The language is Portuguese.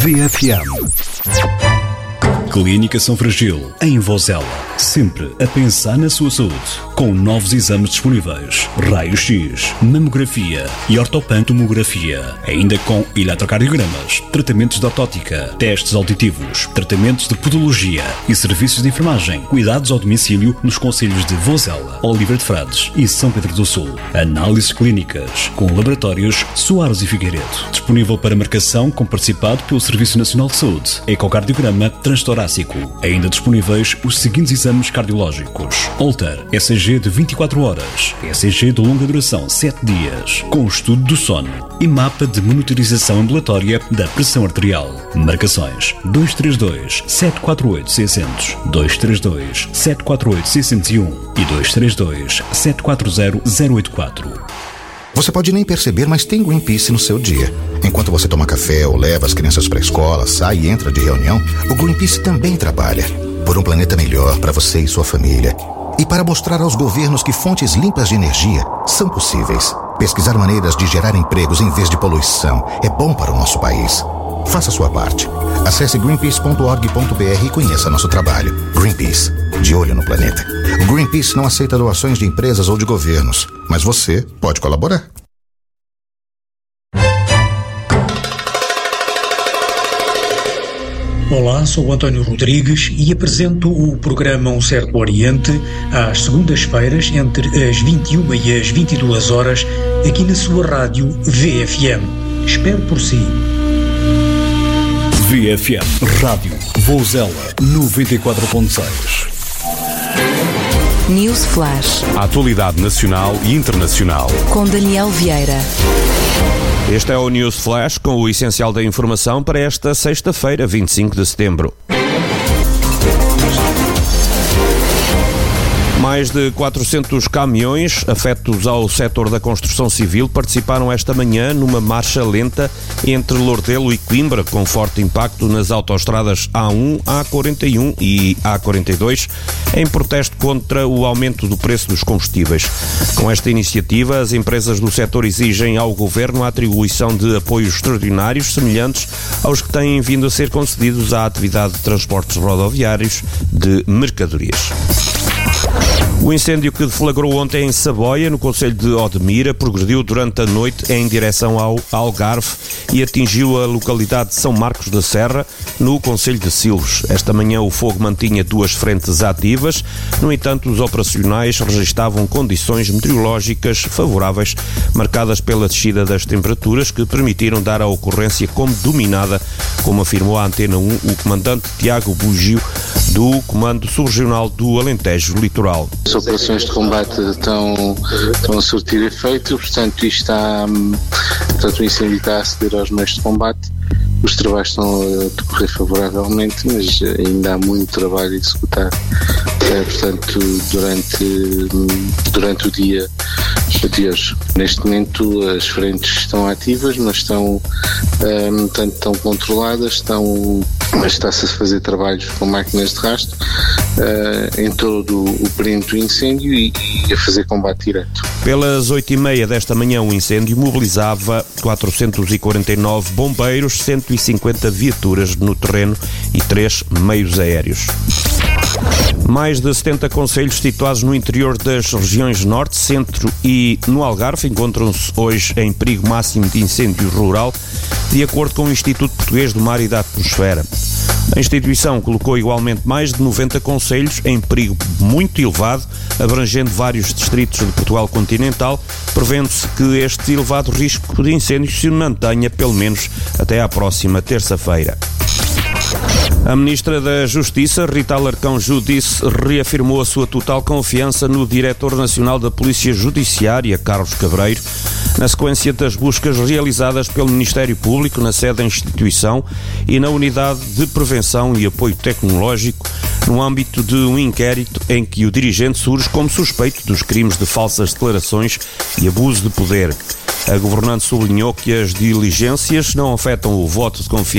VFM. Clínica São Fragil, em Vozela. Sempre a pensar na sua saúde. Com novos exames disponíveis. Raio-X, mamografia e ortopantomografia. Ainda com eletrocardiogramas, tratamentos de ortótica, testes auditivos, tratamentos de podologia e serviços de enfermagem. Cuidados ao domicílio nos concelhos de Vozela, Oliveira de Frades e São Pedro do Sul. Análises clínicas com laboratórios Soares e Figueiredo. Disponível para marcação com participado pelo Serviço Nacional de Saúde. Ecocardiograma transtorácico. Ainda disponíveis os seguintes exames cardiológicos: Holter, ECG de 24 horas, ECG de longa duração 7 dias, com estudo do sono e mapa de monitorização ambulatória da pressão arterial. Marcações 232 748 600, 232 748 601 e 232 740 084. Você pode nem perceber, mas tem Greenpeace no seu dia. Enquanto você toma café ou leva as crianças para a escola, sai e entra de reunião, o Greenpeace também trabalha por um planeta melhor para você e sua família. E para mostrar aos governos que fontes limpas de energia são possíveis. Pesquisar maneiras de gerar empregos em vez de poluição é bom para o nosso país. Faça a sua parte. Acesse greenpeace.org.br e conheça nosso trabalho. Greenpeace, de olho no planeta. O Greenpeace não aceita doações de empresas ou de governos, mas você pode colaborar. Olá, sou o António Rodrigues e apresento o programa Um Certo Oriente às segundas-feiras entre as 21 e as 22 horas aqui na sua rádio VFM. Espero por si. VFM Rádio Vozela 94.6. News Flash. A atualidade nacional e internacional. Com Daniel Vieira. Este é o News Flash com o essencial da informação para esta sexta-feira, 25 de setembro. Mais de 400 caminhões afetos ao setor da construção civil participaram esta manhã numa marcha lenta entre Lordelo e Coimbra, com forte impacto nas autoestradas A1, A41 e A42, em protesto contra o aumento do preço dos combustíveis. Com esta iniciativa, as empresas do setor exigem ao Governo a atribuição de apoios extraordinários semelhantes aos que têm vindo a ser concedidos à atividade de transportes rodoviários de mercadorias. O incêndio que deflagrou ontem em Saboia, no concelho de Odmira, progrediu durante a noite em direção ao Algarve e atingiu a localidade de São Marcos da Serra, no concelho de Silves. Esta manhã o fogo mantinha 2 frentes ativas, no entanto os operacionais registavam condições meteorológicas favoráveis, marcadas pela descida das temperaturas, que permitiram dar a ocorrência como dominada, como afirmou à Antena 1 o comandante Tiago Bugio, do Comando Subregional do Alentejo Litoral. As operações de combate estão a surtir efeito, portanto, o incêndio está a aceder aos meios de combate. Os trabalhos estão a decorrer favoravelmente, mas ainda há muito trabalho a executar. Portanto, durante o dia de hoje. Neste momento as frentes estão ativas, mas estão controladas, mas está-se a fazer trabalhos com máquinas de rastro em todo o perímetro do incêndio e a fazer combate direto. Pelas 8h30 desta manhã, o incêndio mobilizava 449 bombeiros, 150 viaturas no terreno e 3 meios aéreos. Mais de 70 concelhos situados no interior das regiões Norte, Centro e no Algarve encontram-se hoje em perigo máximo de incêndio rural, de acordo com o Instituto Português do Mar e da Atmosfera. A instituição colocou igualmente mais de 90 concelhos em perigo muito elevado, abrangendo vários distritos de Portugal continental, prevendo-se que este elevado risco de incêndio se mantenha pelo menos até à próxima terça-feira. A Ministra da Justiça, Rita Alarcão Judice, reafirmou a sua total confiança no Diretor Nacional da Polícia Judiciária, Carlos Cabreiro, na sequência das buscas realizadas pelo Ministério Público na sede da instituição e na Unidade de Prevenção e Apoio Tecnológico, no âmbito de um inquérito em que o dirigente surge como suspeito dos crimes de falsas declarações e abuso de poder. A governante sublinhou que as diligências não afetam o voto de confiança